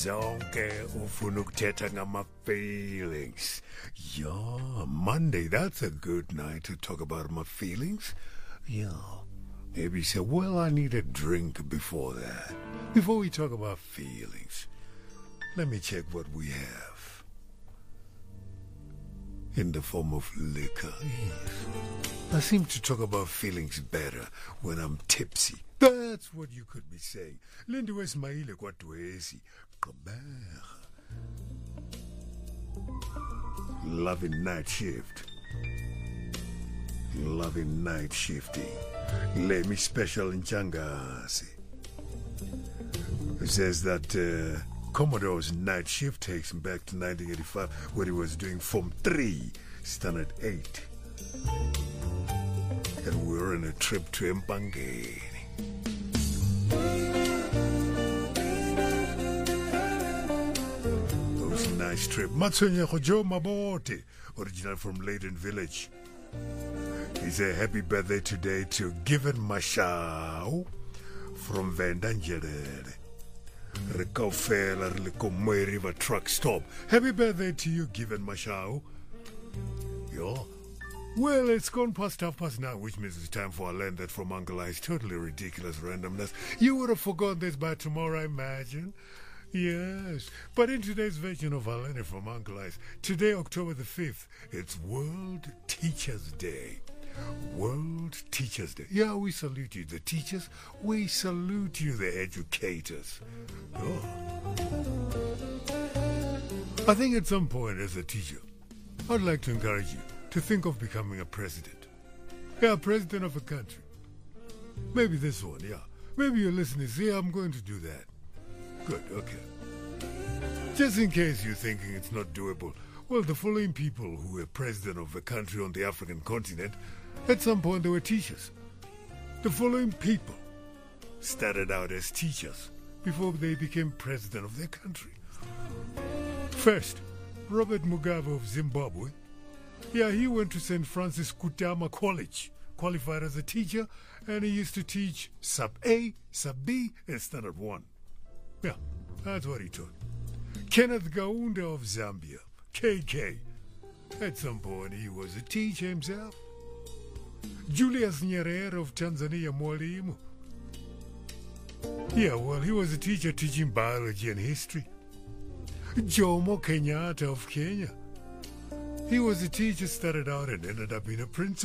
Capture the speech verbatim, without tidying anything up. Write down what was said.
zonke ufuna ukuthetha ngama-feelings. Yeah, Monday, that's a good night to talk about my feelings. Yeah. Maybe you say, well, I need a drink before that. Before we talk about feelings, let me check what we have. In the form of liquor. Yes. I seem to talk about feelings better when I'm tipsy. That's what you could be saying. Lindiwe Ismail kwatwesi. Loving night shift. Loving night shifting. Let me special in Changasi. It says that uh, Commodore's night shift takes him back to nineteen eighty-five, where he was doing Form three, Standard eight. And we were on a trip to Empangeni. It was a nice trip. Matsunya Joe Mabote, original from Leyden Village. He said happy birthday today to Given Mashao from Vandangerere. Rekofela Lekomwe River Truck Stop. Happy birthday to you, Given Mashao. Yo. Well, it's gone past half past now, which means it's time for our Learn That from Uncle I's totally ridiculous randomness. You would have forgotten this by tomorrow, I imagine. Yes. But in today's version of our Learn It from Uncle I's, today, October the fifth, it's World Teachers Day. World Teachers Day. Yeah, we salute you, the teachers. We salute you, the educators. Oh. I think at some point as a teacher, I'd like to encourage you to think of becoming a president. Yeah, president of a country. Maybe this one, yeah. Maybe you're listening, say, yeah, I'm going to do that. Good, okay. Just in case you're thinking it's not doable, well, the following people who were president of a country on the African continent, at some point they were teachers. The following people started out as teachers before they became president of their country. First, Robert Mugabe of Zimbabwe. Yeah, he went to Saint Francis Kutama College, qualified as a teacher, and he used to teach Sub A, Sub B, and Standard one. Yeah, that's what he taught. Kenneth Kaunda of Zambia, K K. At some point, he was a teacher himself. Julius Nyerere of Tanzania, Mwalimu. Yeah, well, he was a teacher teaching biology and history. Jomo Kenyatta of Kenya. He was a teacher, started out and ended up being a principal.